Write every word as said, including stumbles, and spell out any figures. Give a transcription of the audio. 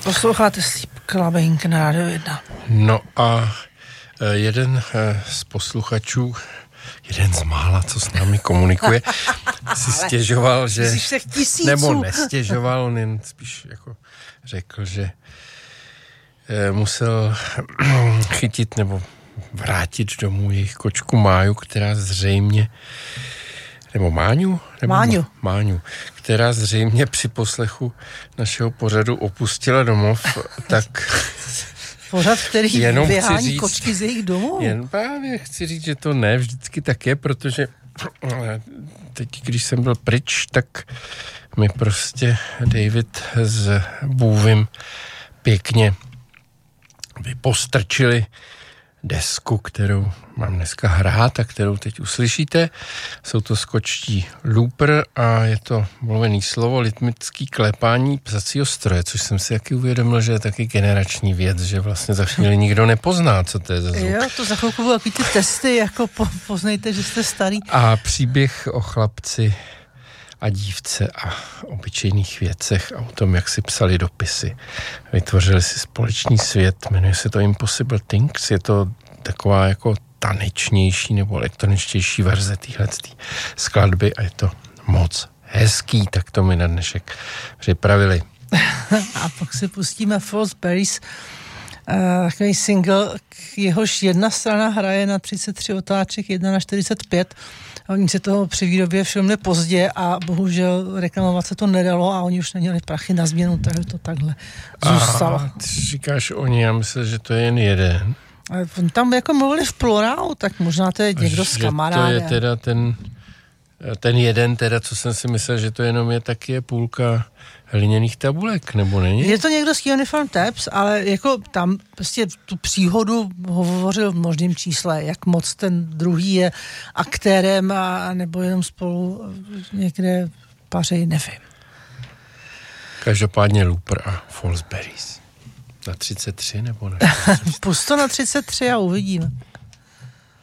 Posloucháte Sleep Clubbing na Rádio jedna. No a jeden z posluchačů, jeden z mála, co s námi komunikuje, si stěžoval, že... Nebo nestěžoval, on jen spíš jako řekl, že musel chytit nebo vrátit domů jejich kočku Máju, která zřejmě... Nebo Máňu? Nebo Máňu. Máňu, která zřejmě při poslechu našeho pořadu opustila domov, tak... Pořad, který jenom vyhání říct, kočky z jejich domů? Jen právě chci říct, že to ne vždycky tak je, protože teď, když jsem byl pryč, tak mi prostě David s Bůvim pěkně vypostrčili desku, kterou mám dneska hrát a kterou teď uslyšíte. Jsou to skočtí Looper a je to mluvený slovo, rytmický klepání psacího stroje, což jsem si taky uvědomil, že je taky generační věc, že vlastně za chvíli nikdo nepozná, co to je za zvuk. Jo, to za chvilku budou ty testy, jako po, poznejte, že jste starý. A příběh o chlapci a dívce a obyčejných věcech a o tom, jak si psali dopisy. Vytvořili si společný svět, jmenuje se to Impossible Things, je to taková jako tanečnější nebo elektroničtější verze téhletý skladby a je to moc hezký, tak to mi na dnešek připravili. A pak si pustíme False Berries, uh, takový single, jehož jedna strana hraje na třicet tři otáček, jedna na čtyřicet pět. Oni se toho při výrobě všimli pozdě a bohužel reklamovat se to nedalo a oni už neměli prachy na změnu, takže to takhle zůstalo. A ty říkáš oni, já myslím, že to je jen jeden. Ale tam jako mluvili v plurálu, tak možná to je někdo z kamarádem. To je teda ten, ten jeden, teda, co jsem si myslel, že to jenom je, taky je půlka hliněných tabulek, nebo není? Je to někdo z Uniform Tabs, ale jako tam prostě tu příhodu hovořil v možném čísle, jak moc ten druhý je aktérem a nebo jenom spolu někde pařej, nevím. Každopádně Looper a False Berries. Na třicet tři nebo na Pust to na třicet tři a uvidíme.